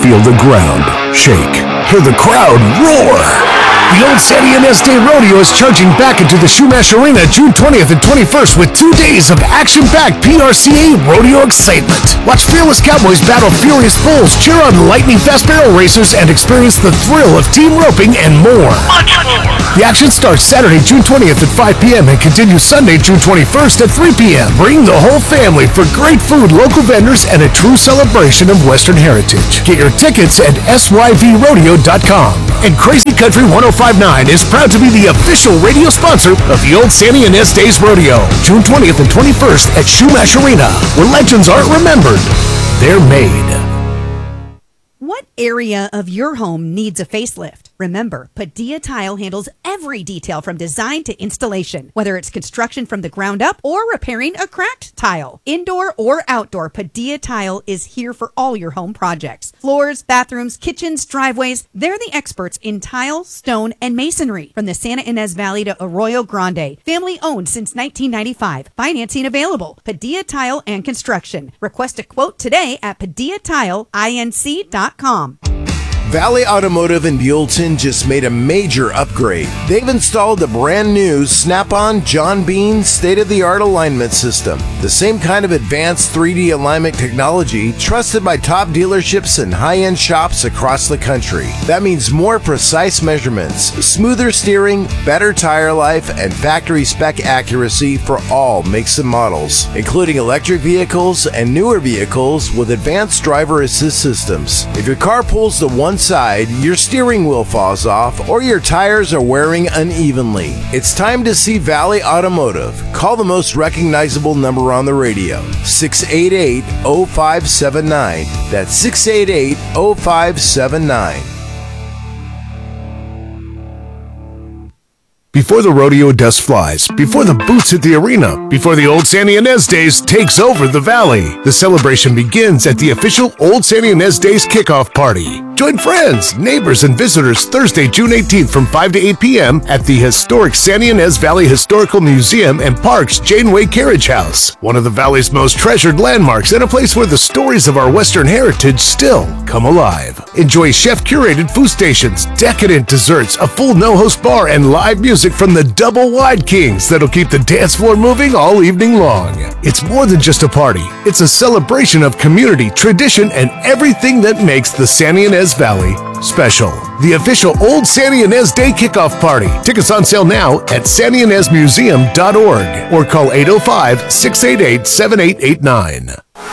Feel the ground shake. Hear the crowd roar. The Old Sandy Ynez Day Rodeo is charging back into the Shumash Arena June 20th and 21st with 2 days of action-packed PRCA rodeo excitement. Watch fearless cowboys battle furious bulls, cheer on lightning-fast barrel racers, and experience the thrill of team roping and more. The action starts Saturday, June 20th at 5 p.m. and continues Sunday, June 21st at 3 p.m. Bring the whole family for great food, local vendors, and a true celebration of Western heritage. Get your tickets at syvrodeo.com. And Crazy Country 105.9 is proud to be the official radio sponsor of the Old Sandy Ynez Days Rodeo, June 20th and 21st at Shumash Arena, where legends aren't remembered, they're made. What area of your home needs a facelift? Remember, Padilla Tile handles every detail from design to installation, whether it's construction from the ground up or repairing a cracked tile. Indoor or outdoor, Padilla Tile is here for all your home projects. Floors, bathrooms, kitchens, driveways, they're the experts in tile, stone, and masonry. From the Santa Ynez Valley to Arroyo Grande. Family owned since 1995. Financing available. Padilla Tile and Construction. Request a quote today at PadillaTileInc.com. Valley Automotive in Buellton just made a major upgrade. They've installed the brand new Snap-on John Bean state-of-the-art alignment system. The same kind of advanced 3D alignment technology trusted by top dealerships and high-end shops across the country. That means more precise measurements, smoother steering, better tire life, and factory spec accuracy for all makes and models, including electric vehicles and newer vehicles with advanced driver assist systems. If your car pulls to one side, your steering wheel falls off, or your tires are wearing unevenly, it's time to see Valley Automotive. Call the most recognizable number on the radio, 688-0579. That's 688-0579. Before the rodeo dust flies, before the boots hit the arena, before the Old Sandy Ynez Days takes over the valley, the celebration begins at the official Old Sandy Ynez Days kickoff party. Join friends, neighbors, and visitors Thursday, June 18th from 5 to 8 p.m. at the historic Sandy Ynez Valley Historical Museum and Parks Janeway Carriage House, one of the valley's most treasured landmarks and a place where the stories of our Western heritage still come alive. Enjoy chef-curated food stations, decadent desserts, a full no-host bar, and live music from the Double Wide Kings that'll keep the dance floor moving all evening long. It's more than just a party. It's a celebration of community, tradition, and everything that makes the Sandy Ynez Valley special. The official Old Sandy Ynez Day Kickoff Party. Tickets on sale now at sandyynezmuseum.org or call 805-688-7889.